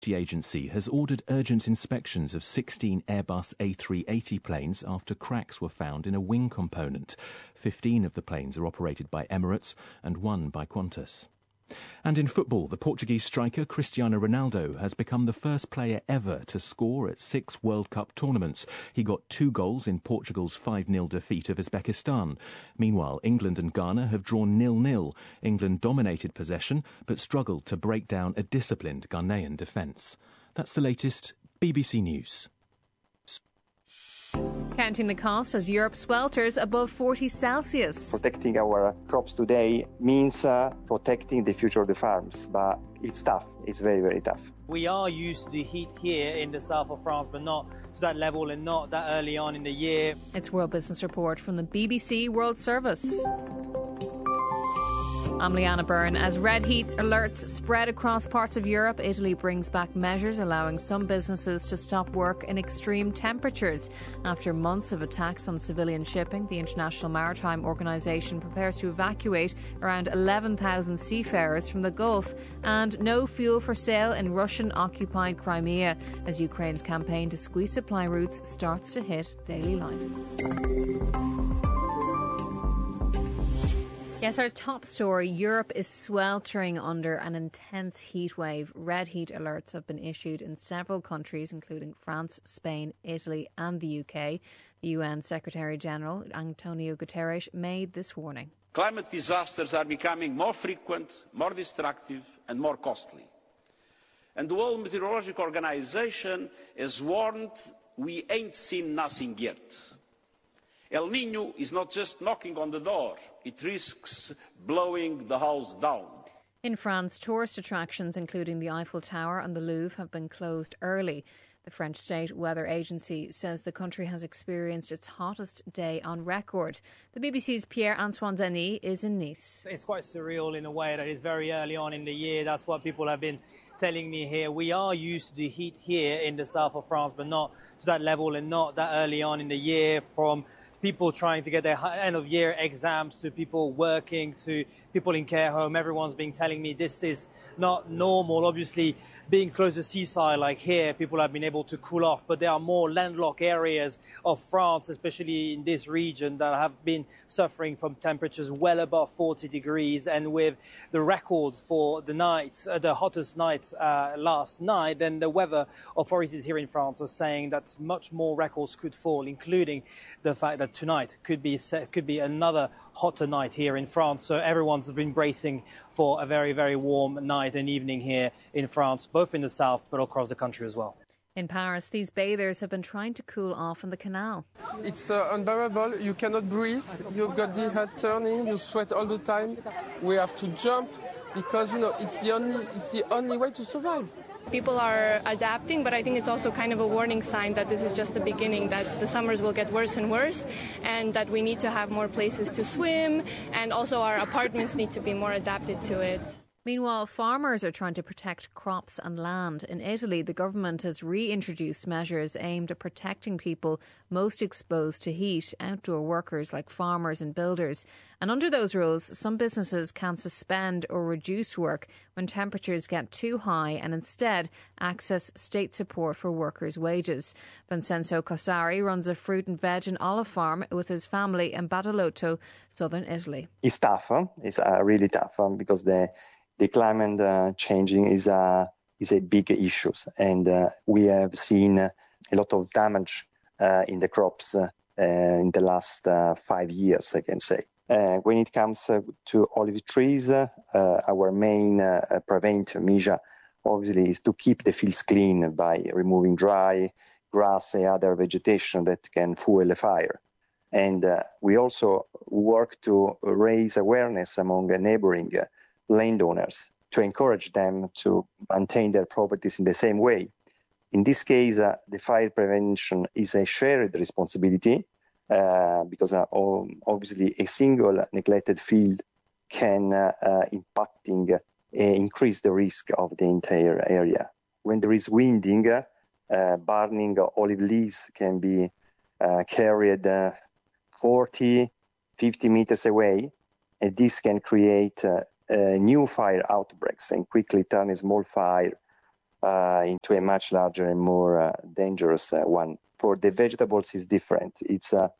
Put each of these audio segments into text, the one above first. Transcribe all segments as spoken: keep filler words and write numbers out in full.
The agency has ordered urgent inspections of sixteen Airbus A three eighty planes after cracks were found in a wing component. fifteen of the planes are operated by Emirates and one by Qantas. And in football, the Portuguese striker Cristiano Ronaldo has become the first player ever to score at six World Cup tournaments. He got two goals in Portugal's five nil defeat of Uzbekistan. Meanwhile, England and Ghana have drawn nil nil. England dominated possession but struggled to break down a disciplined Ghanaian defence. That's the latest B B C News. Counting the cost as Europe swelters above forty Celsius. Protecting our crops today means uh, protecting the future of the farms, but it's tough. It's very, very tough. We are used to the heat here in the south of France, but not to that level and not that early on in the year. It's World Business Report from the B B C World Service. I'm Leanna Byrne. As red heat alerts spread across parts of Europe, Italy brings back measures allowing some businesses to stop work in extreme temperatures. After months of attacks on civilian shipping, the International Maritime Organization prepares to evacuate around eleven thousand seafarers from the Gulf, and no fuel for sale in Russian-occupied Crimea as Ukraine's campaign to squeeze supply routes starts to hit daily life. Yes, our top story, Europe is sweltering under an intense heat wave. Red heat alerts have been issued in several countries, including France, Spain, Italy and the U K. The U N Secretary-General, Antonio Guterres, made this warning. Climate disasters are becoming more frequent, more destructive and more costly. And the World Meteorological Organization has warned we ain't seen nothing yet. El Niño is not just knocking on the door, it risks blowing the house down. In France, tourist attractions including the Eiffel Tower and the Louvre have been closed early. The French State Weather Agency says the country has experienced its hottest day on record. The B B C's Pierre-Antoine Denis is in Nice. It's quite surreal in a way that it's very early on in the year. That's what people have been telling me here. We are used to the heat here in the south of France, but not to that level and not that early on in the year, from people trying to get their end of year exams to people working to people in care home. Everyone's been telling me this is not normal. Obviously, being close to seaside like here, people have been able to cool off, but there are more landlocked areas of France, especially in this region, that have been suffering from temperatures well above forty degrees. And with the record for the night, uh, the hottest night uh, last night, then the weather authorities here in France are saying that much more records could fall, including the fact that tonight could be could be another hotter night here in France. So everyone's been bracing for a very, very warm night and evening here in France, both in the south but across the country as well. In Paris, these bathers have been trying to cool off in the canal. It's uh, unbearable. You cannot breathe. You've got the head turning. You sweat all the time. We have to jump because, you know, it's the only it's the only way to survive. People are adapting, but I think it's also kind of a warning sign that this is just the beginning, that the summers will get worse and worse, and that we need to have more places to swim, and also our apartments need to be more adapted to it. Meanwhile, farmers are trying to protect crops and land. In Italy, the government has reintroduced measures aimed at protecting people most exposed to heat, outdoor workers like farmers and builders. And under those rules, some businesses can suspend or reduce work when temperatures get too high and instead access state support for workers' wages. Vincenzo Cossari runs a fruit and veg and olive farm with his family in Badalotto, southern Italy. It's tough. Huh? It's uh, really tough huh? because the The climate uh, changing is a is a big issue, and uh, we have seen a lot of damage uh, in the crops uh, in the last uh, five years, I can say. Uh, when it comes uh, to olive trees, uh, uh, our main uh, preventive measure, obviously, is to keep the fields clean by removing dry grass and other vegetation that can fuel a fire. And uh, we also work to raise awareness among the neighboring uh, landowners to encourage them to maintain their properties in the same way. In this case, uh, the fire prevention is a shared responsibility uh, because uh, obviously a single neglected field can uh, uh, impacting uh, increase the risk of the entire area. When there is winding, uh, burning olive leaves can be uh, carried uh, forty, fifty meters away, and this can create uh, Uh, new fire outbreaks and quickly turn a small fire uh, into a much larger and more uh, dangerous uh, one. For the vegetables, is different. It's uh,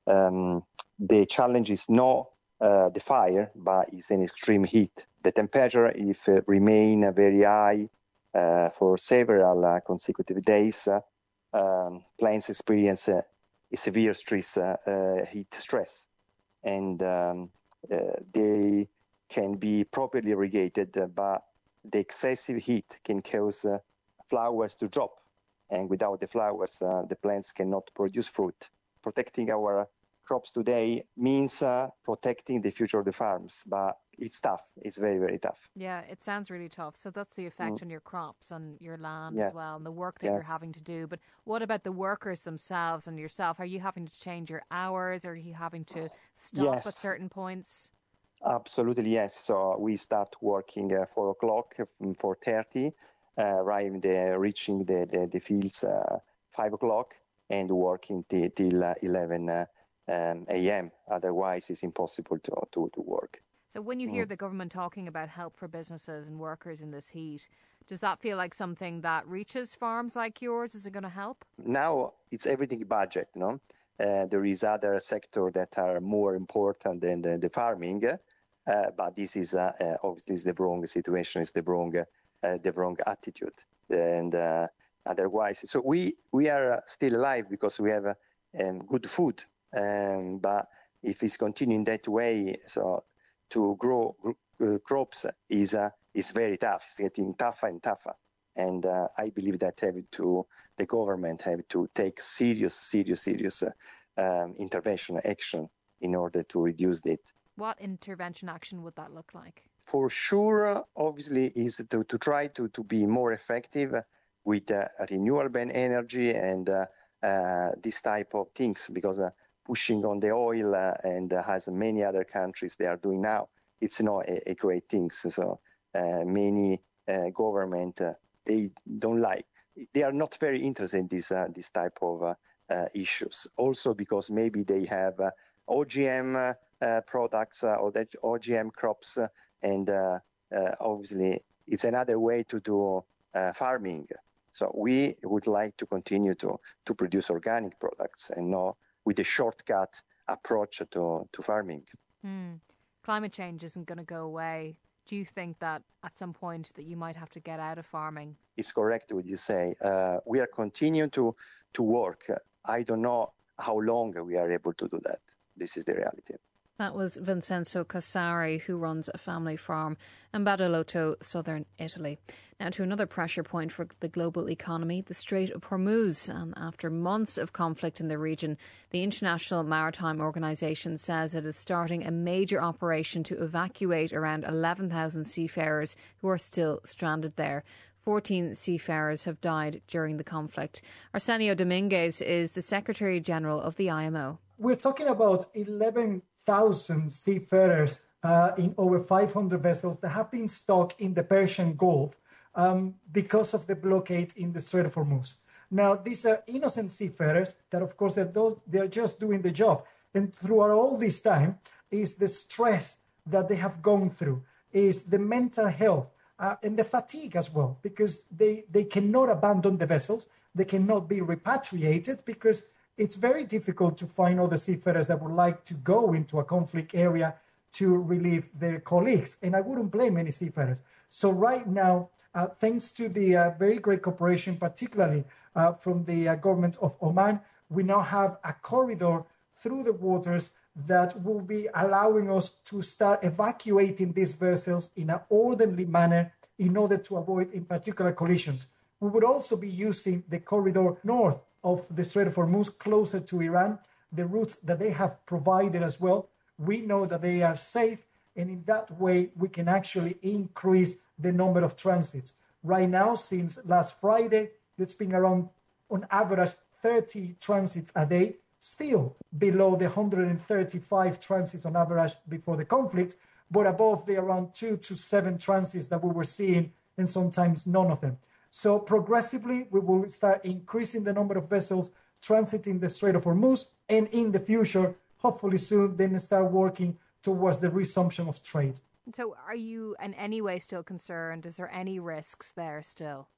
um, the challenge is not uh, the fire, but it's an extreme heat. The temperature, if uh, remain uh, very high uh, for several uh, consecutive days, uh, um, plants experience uh, a severe stress, uh, uh, heat stress, and um, uh, they can be properly irrigated, uh, but the excessive heat can cause uh, flowers to drop, and without the flowers, uh, the plants cannot produce fruit. Protecting our crops today means uh, protecting the future of the farms, but it's tough. It's very, very tough. Yeah, it sounds really tough. So that's the effect Mm. on your crops and your land Yes. as well, and the work that Yes. you're having to do. But what about the workers themselves and yourself? Are you having to change your hours? Are you having to stop at Yes. certain points? Absolutely, yes. So we start working uh, four o'clock, um, four thirty, uh, arriving the, reaching the, the, the fields uh, five o'clock, and working t- till uh, eleven uh, um, a m. Otherwise, it's impossible to, to, to work. So when you hear the government talking about help for businesses and workers in this heat, does that feel like something that reaches farms like yours? Is it going to help? Now it's everything budget, no? Uh, there is other sector that are more important than the, the farming, uh, but this is uh, uh, obviously is the wrong situation, is the wrong, uh, the wrong attitude, and uh, otherwise, so we we are still alive because we have uh, um, good food, um, but if it's continuing that way, so to grow uh, crops is uh, is very tough. It's getting tougher and tougher, and uh, I believe that have to the government have to take serious, serious, serious uh, um, intervention action in order to reduce it. What intervention action would that look like? For sure, obviously, is to, to try to, to be more effective with uh, renewable energy and uh, uh, this type of things, because uh, pushing on the oil uh, and uh, as many other countries they are doing now, it's not a, a great thing. So uh, many uh, government, uh, they don't like, they are not very interested in this, uh, this type of uh, uh, issues. Also because maybe they have uh, O G M uh, uh, products uh, or that O G M crops, uh, and uh, uh, obviously it's another way to do uh, farming. So we would like to continue to, to produce organic products and not with a shortcut approach to, to farming. Hmm. Climate change isn't going to go away. Do you think that at some point that you might have to get out of farming? It's correct what you say. Uh, we are continuing to, to work. I don't know how long we are able to do that. This is the reality. That was Vincenzo Casari, who runs a family farm in Badalotto, southern Italy. Now to another pressure point for the global economy, the Strait of Hormuz. And after months of conflict in the region, the International Maritime Organization says it is starting a major operation to evacuate around eleven thousand seafarers who are still stranded there. fourteen seafarers have died during the conflict. Arsenio Dominguez is the Secretary General of the I M O. We're talking about eleven thousand seafarers uh, in over five hundred vessels that have been stuck in the Persian Gulf um, because of the blockade in the Strait of Hormuz. Now, these are innocent seafarers that, of course, they're, those, they're just doing the job. And throughout all this time is the stress that they have gone through, is the mental health uh, and the fatigue as well, because they, they cannot abandon the vessels. They cannot be repatriated because it's very difficult to find other seafarers that would like to go into a conflict area to relieve their colleagues. And I wouldn't blame any seafarers. So right now, uh, thanks to the uh, very great cooperation, particularly uh, from the uh, government of Oman, we now have a corridor through the waters that will be allowing us to start evacuating these vessels in an orderly manner in order to avoid, in particular, collisions. We would also be using the corridor north of the Strait of Hormuz, closer to Iran, the routes that they have provided as well. We know that they are safe, and in that way, we can actually increase the number of transits. Right now, since last Friday, it's been around, on average, thirty transits a day, still below the one hundred thirty-five transits on average before the conflict, but above the around two to seven transits that we were seeing, and sometimes none of them. So progressively, we will start increasing the number of vessels transiting the Strait of Hormuz, and in the future, hopefully soon, then start working towards the resumption of trade. So are you in any way still concerned? Is there any risks there still?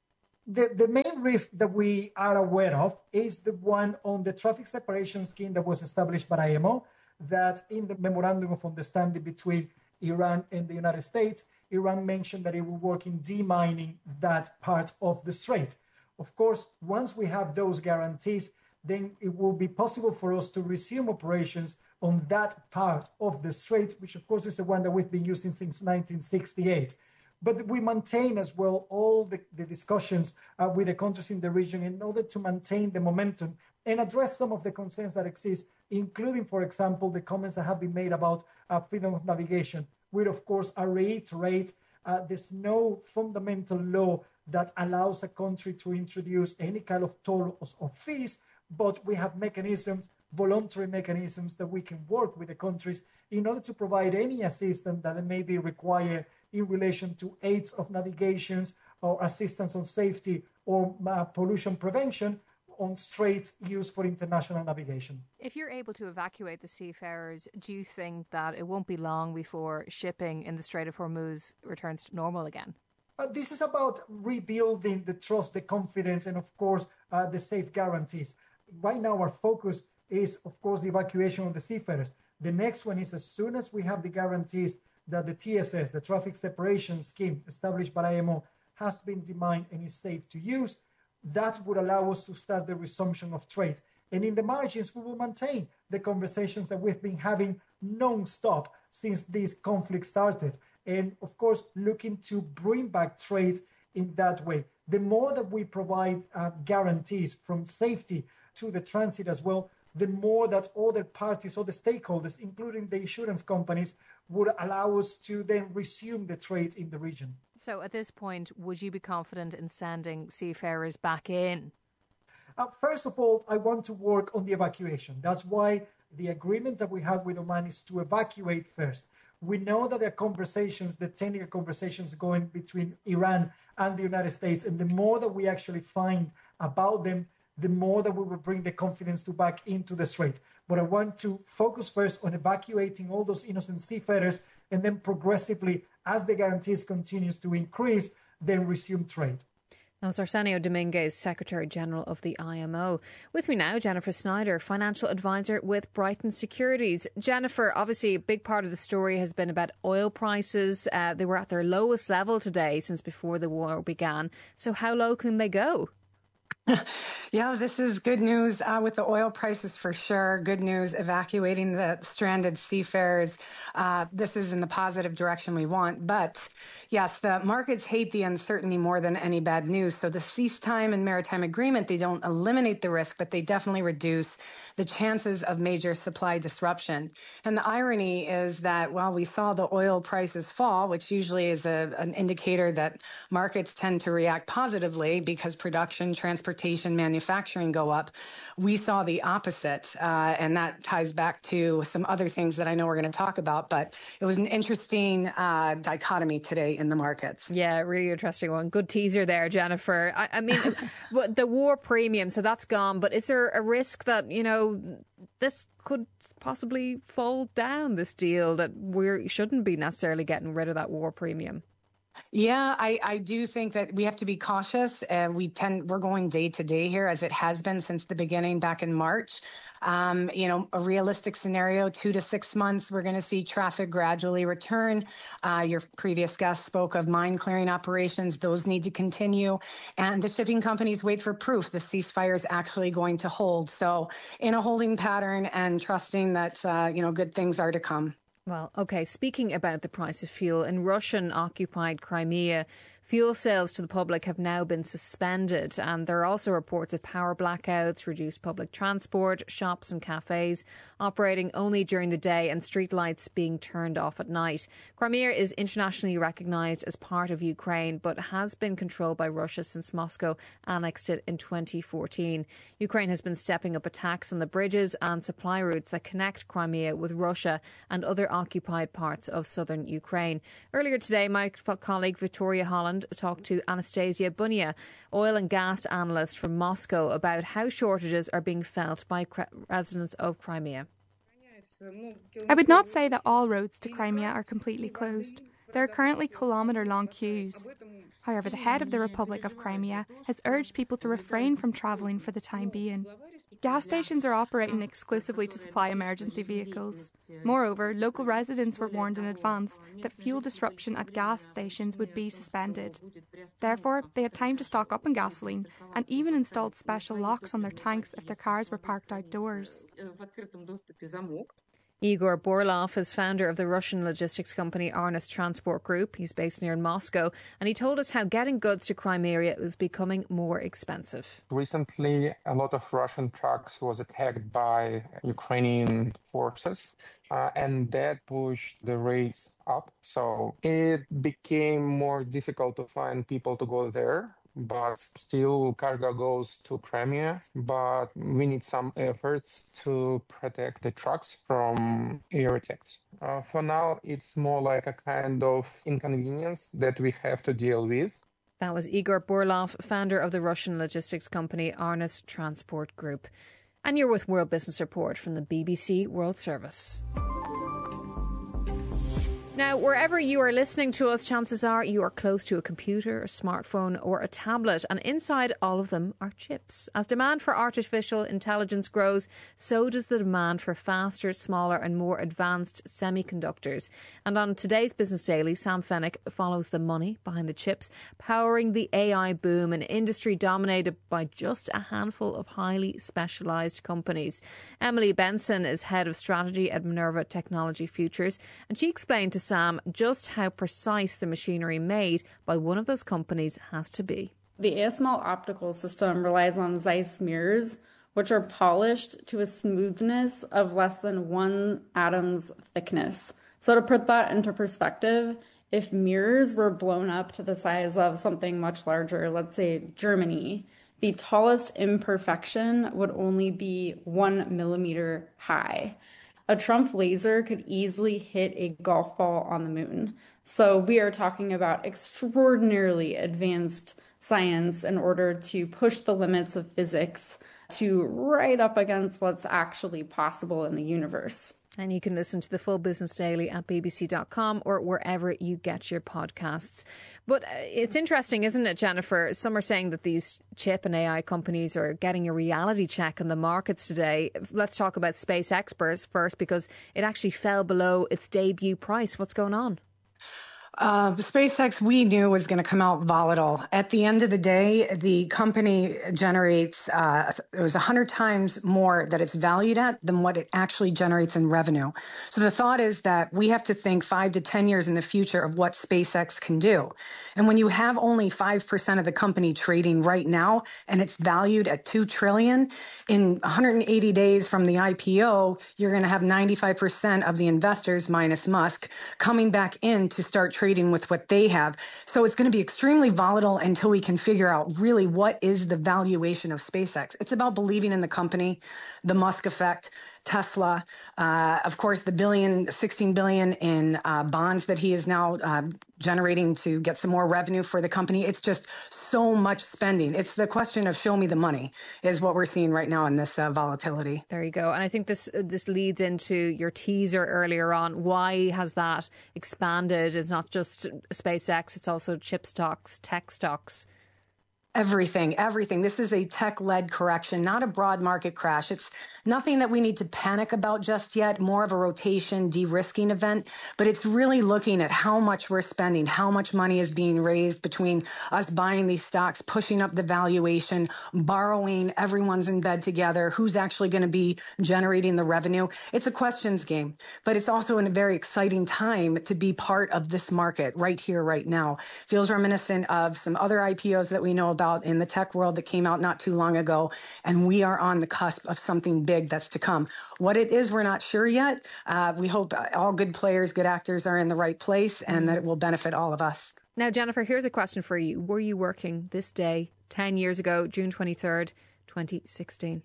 The, the main risk that we are aware of is the one on the traffic separation scheme that was established by I M O, that in the memorandum of understanding between Iran and the United States, Iran mentioned that it will work in demining that part of the strait. Of course, once we have those guarantees, then it will be possible for us to resume operations on that part of the strait, which of course is the one that we've been using since nineteen sixty-eight. But we maintain as well all the, the discussions uh, with the countries in the region in order to maintain the momentum and address some of the concerns that exist, including, for example, the comments that have been made about uh, freedom of navigation. We, of course, I reiterate uh, there's no fundamental law that allows a country to introduce any kind of toll or fees, but we have mechanisms, voluntary mechanisms that we can work with the countries in order to provide any assistance that may be required in relation to aids of navigations or assistance on safety or uh, pollution prevention on straits used for international navigation. If you're able to evacuate the seafarers, do you think that it won't be long before shipping in the Strait of Hormuz returns to normal again? Uh, this is about rebuilding the trust, the confidence, and of course, uh, the safe guarantees. Right now, our focus is, of course, the evacuation of the seafarers. The next one is as soon as we have the guarantees that the T S S, the Traffic Separation Scheme established by I M O, has been demined and is safe to use, that would allow us to start the resumption of trade. And in the margins, we will maintain the conversations that we've been having non-stop since this conflict started. And of course, looking to bring back trade in that way. The more that we provide uh, guarantees from safety to the transit as well, the more that other parties, other stakeholders, including the insurance companies, would allow us to then resume the trade in the region. So at this point, would you be confident in sending seafarers back in? Uh, first of all, I want to work on the evacuation. That's why the agreement that we have with Oman is to evacuate first. We know that there are conversations, the technical conversations going between Iran and the United States, and the more that we actually find about them, the more that we will bring the confidence to back into the strait. But I want to focus first on evacuating all those innocent seafarers, and then progressively, as the guarantees continues to increase, then resume trade. Now it's Arsenio Dominguez, Secretary General of the I M O. With me now, Jennifer Snyder, Financial Advisor with Brighton Securities. Jennifer, obviously a big part of the story has been about oil prices. Uh, they were at their lowest level today since before the war began. So how low can they go? Yeah, this is good news uh, with the oil prices for sure. Good news evacuating the stranded seafarers. Uh, this is in the positive direction we want. But yes, the markets hate the uncertainty more than any bad news. So the cease-time and maritime agreement, they don't eliminate the risk, but they definitely reduce the chances of major supply disruption. And the irony is that while we saw the oil prices fall, which usually is a, an indicator that markets tend to react positively because production, transportation, manufacturing go up, we saw the opposite. Uh, and that ties back to some other things that I know we're going to talk about. But it was an interesting uh, dichotomy today in the markets. Yeah, really interesting one. Good teaser there, Jennifer. I, I mean, the war premium, so that's gone. But is there a risk that, you know, this could possibly fall down, this deal, that we shouldn't be necessarily getting rid of that war premium? Yeah, I, I do think that we have to be cautious. Uh, we tend we're going day to day here, as it has been since the beginning back in March. Um, you know, a realistic scenario, two to six months, we're going to see traffic gradually return. Uh, your previous guest spoke of mine clearing operations. Those need to continue. And the shipping companies wait for proof the ceasefire is actually going to hold. So in a holding pattern and trusting that, uh, you know, good things are to come. Well, OK, speaking about the price of fuel, in Russian-occupied Crimea, fuel sales to the public have now been suspended, and there are also reports of power blackouts, reduced public transport, shops and cafes operating only during the day, and streetlights being turned off at night. Crimea is internationally recognised as part of Ukraine, but has been controlled by Russia since Moscow annexed it in twenty fourteen. Ukraine has been stepping up attacks on the bridges and supply routes that connect Crimea with Russia and other occupied parts of southern Ukraine. Earlier today, my colleague Victoria Holland talked to Anastasia Bunia, oil and gas analyst from Moscow, about how shortages are being felt by residents of Crimea. I would not say that all roads to Crimea are completely closed. There are currently kilometre-long queues. However, the head of the Republic of Crimea has urged people to refrain from travelling for the time being. Gas stations are operating exclusively to supply emergency vehicles. Moreover, local residents were warned in advance that fuel disruption at gas stations would be suspended. Therefore, they had time to stock up on gasoline and even installed special locks on their tanks if their cars were parked outdoors. Igor Borlov is founder of the Russian logistics company Arnes Transport Group. He's based near Moscow, and he told us how getting goods to Crimea was becoming more expensive. Recently, a lot of Russian trucks was attacked by Ukrainian forces, uh, and that pushed the rates up. So it became more difficult to find people to go there. But still cargo goes to Crimea, but we need some efforts to protect the trucks from air attacks. Uh, for now, it's more like a kind of inconvenience that we have to deal with. That was Igor Borlov, founder of the Russian logistics company Arnes Transport Group. And you're with World Business Report from the B B C World Service. Now, wherever you are listening to us, chances are you are close to a computer, a smartphone or a tablet, and inside all of them are chips. As demand for artificial intelligence grows, so does the demand for faster, smaller and more advanced semiconductors. And on today's Business Daily, Sam Fennick follows the money behind the chips, powering the A I boom, an industry dominated by just a handful of highly specialised companies. Emily Benson is head of strategy at Minerva Technology Futures, and she explained to Sam just how precise the machinery made by one of those companies has to be. The A S M L optical system relies on Zeiss mirrors, which are polished to a smoothness of less than one atom's thickness. So to put that into perspective, if mirrors were blown up to the size of something much larger, let's say Germany, the tallest imperfection would only be one millimeter high. A Trump laser could easily hit a golf ball on the moon. So we are talking about extraordinarily advanced science in order to push the limits of physics to right up against what's actually possible in the universe. And you can listen to the full Business Daily at b b c dot com or wherever you get your podcasts. But it's interesting, isn't it, Jennifer? Some are saying that these chip and A I companies are getting a reality check on the markets today. Let's talk about SpaceX first, because it actually fell below its debut price. What's going on? Uh, SpaceX, we knew was going to come out volatile. At the end of the day, the company generates, uh, it was one hundred times more that it's valued at than what it actually generates in revenue. So the thought is that we have to think five to ten years in the future of what SpaceX can do. And when you have only five percent of the company trading right now, and it's valued at two trillion dollars, in one hundred eighty days from the I P O, you're going to have ninety-five percent of the investors, minus Musk, coming back in to start trading trading with what they have. So it's going to be extremely volatile until we can figure out really what is the valuation of SpaceX. It's about believing in the company, the Musk effect, Tesla, uh, of course, the billion, sixteen billion in uh, bonds that he is now uh, generating to get some more revenue for the company. It's just so much spending. It's the question of show me the money is what we're seeing right now in this uh, volatility. There you go. And I think this this leads into your teaser earlier on. Why has that expanded? It's not just SpaceX, it's also chip stocks, tech stocks. Everything, everything. This is a tech-led correction, not a broad market crash. It's nothing that we need to panic about just yet, more of a rotation, de-risking event. But it's really looking at how much we're spending, how much money is being raised between us buying these stocks, pushing up the valuation, borrowing, everyone's in bed together, who's actually going to be generating the revenue. It's a questions game, but it's also in a very exciting time to be part of this market right here, right now. Feels reminiscent of some other I P Os that we know about in the tech world that came out not too long ago, and we are on the cusp of something big that's to come. What it is, we're not sure yet. Uh, we hope all good players, good actors are in the right place and that it will benefit all of us. Now, Jennifer, here's a question for you. Were you working this day ten years ago, June twenty-third, twenty sixteen?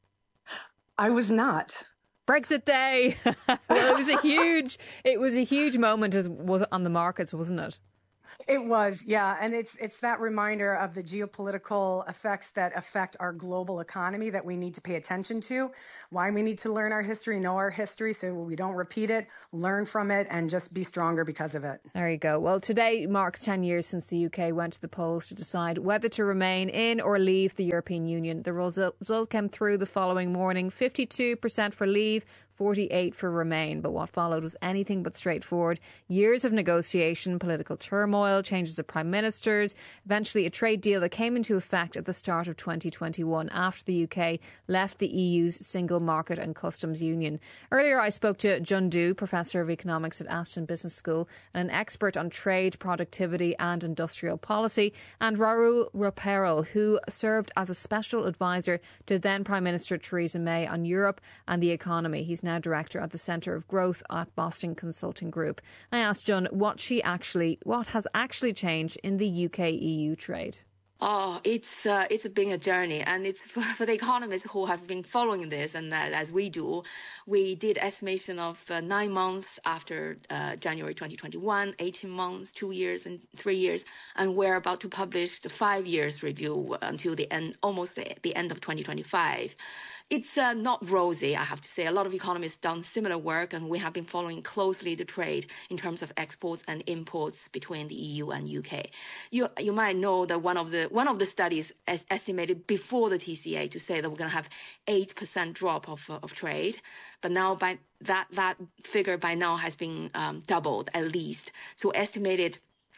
I was not. Brexit Day. Well, it was a huge, it was a huge moment as was on the markets, wasn't it? It was, yeah. And it's it's that reminder of the geopolitical effects that affect our global economy that we need to pay attention to, why we need to learn our history, know our history so we don't repeat it, learn from it, and just be stronger because of it. There you go. Well, today marks ten years since the U K went to the polls to decide whether to remain in or leave the European Union. The result came through the following morning, fifty-two percent for leave, forty-eight for remain. But what followed was anything but straightforward. Years of negotiation, political turmoil, changes of prime ministers, eventually a trade deal that came into effect at the start of twenty twenty-one after the U K left the E U's single market and customs union. Earlier I spoke to Jun Du, Professor of Economics at Aston Business School and an expert on trade, productivity and industrial policy, and Raul Ropero, who served as a special advisor to then Prime Minister Theresa May on Europe and the economy. He's now director at the Centre of Growth at Boston Consulting Group. I asked Jun what she actually, what has actually changed in the U K E U trade. Oh, it's uh, it's been a journey, and it's for, for the economists who have been following this, and uh, as we do, we did estimation of uh, nine months after uh, January twenty twenty-one, eighteen months, two years, and three years, and we're about to publish the five years review until the end, almost the, the end of twenty twenty-five. It's uh, not rosy, I have to say. A lot of economists done similar work, and we have been following closely the trade in terms of exports and imports between the E U and U K. You you might know that one of the one of the studies es- estimated before the T C A to say that we're going to have eight percent drop of uh, of trade, but now by that that figure by now has been um, doubled at least. So estimated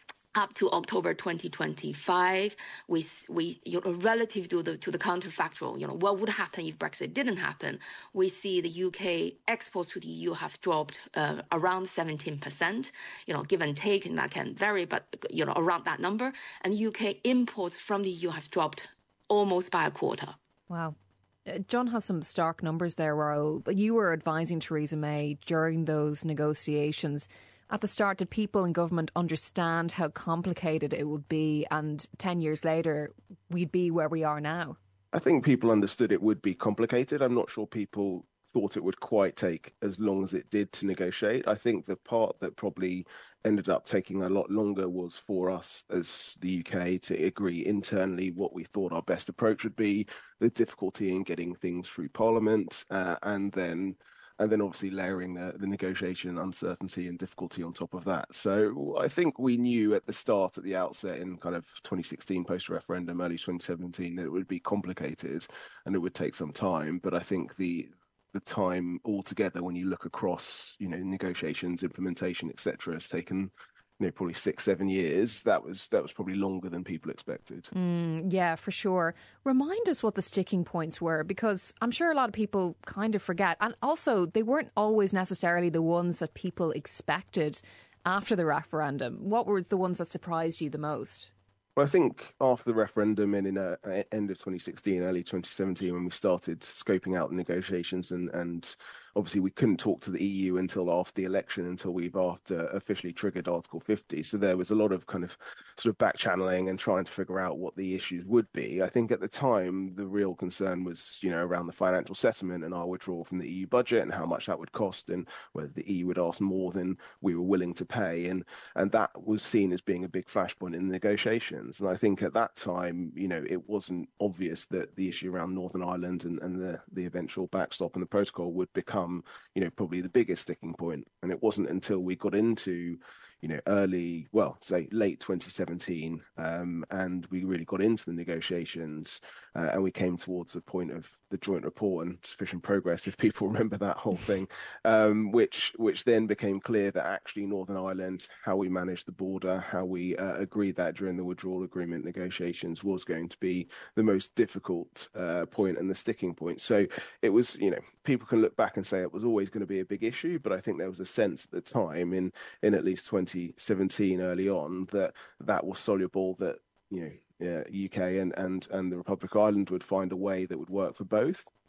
up to October twenty twenty-five, we we you know, relative to the to the counterfactual, you know, what would happen if Brexit didn't happen? We see the U K exports to the E U have dropped uh, around seventeen percent, you know, give and take, and that can vary, but you know, around that number. And U K imports from the E U have dropped almost by a quarter. Wow. Uh, John has some stark numbers there, Raul, but you were advising Theresa May during those negotiations. At the start, did people in government understand how complicated it would be, and ten years later, we'd be where we are now? I think people understood it would be complicated. I'm not sure people thought it would quite take as long as it did to negotiate. I think the part that probably ended up taking a lot longer was for us as the U K to agree internally what we thought our best approach would be, the difficulty in getting things through Parliament, uh, and then and then obviously layering the, the negotiation uncertainty and difficulty on top of that. So I think we knew at the start, at the outset in kind of twenty sixteen post-referendum, early twenty seventeen, that it would be complicated and it would take some time. But I think the the time altogether, when you look across, you know, negotiations, implementation, et cetera, has taken, you know, probably six, seven years. That was that was probably longer than people expected. Mm, yeah, for sure. Remind us what the sticking points were, because I'm sure a lot of people kind of forget. And also, they weren't always necessarily the ones that people expected after the referendum. What were the ones that surprised you the most? Well, I think after the referendum and in uh, end of twenty sixteen, early twenty seventeen, when we started scoping out the negotiations, and, and obviously we couldn't talk to the E U until after the election, until we've after officially triggered Article fifty. So there was a lot of kind of sort of back channeling and trying to figure out what the issues would be. I think at the time, the real concern was, you know, around the financial settlement and our withdrawal from the E U budget and how much that would cost, and whether the E U would ask more than we were willing to pay. And, and that was seen as being a big flashpoint in the negotiations. And I think at that time, you know, it wasn't obvious that the issue around Northern Ireland and, and the, the eventual backstop and the protocol would become, you know, probably the biggest sticking point. And it wasn't until we got into, you know, early, well, say late twenty seventeen, um, and we really got into the negotiations, uh, and we came towards the point of the joint report and sufficient progress, if people remember that whole thing, um, which which then became clear that actually Northern Ireland, how we managed the border, how we uh, agreed that during the withdrawal agreement negotiations was going to be the most difficult uh, point and the sticking point. So it was, you know, people can look back and say it was always going to be a big issue, but I think there was a sense at the time in, in at least twenty seventeen early on that that was soluble, that, you know, yeah, U K and, and, and the Republic of Ireland would find a way that would work for both.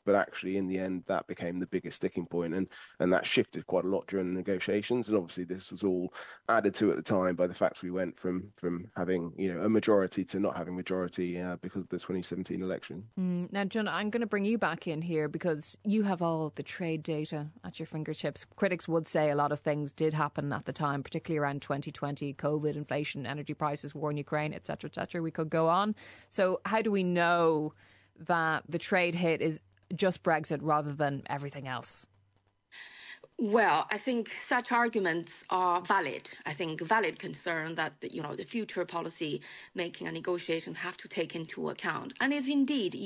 but actually in the end that became the biggest sticking point, and and that shifted quite a lot during the negotiations. And obviously this was all added to at the time by the fact we went from from having, you know, a majority to not having majority uh, because of the twenty seventeen election. Mm. Now, John, I'm going to bring you back in here because you have all the trade data at your fingertips. Critics would say a lot of things did happen at the time, particularly around twenty twenty, COVID, inflation, energy prices, war in Ukraine, et cetera, et cetera. We could go on. So how do we know that the trade hit is just Brexit rather than everything else? Well, I think such arguments are valid. I think valid concern that, you know, the future policy making and negotiations have to take into account. And it's indeed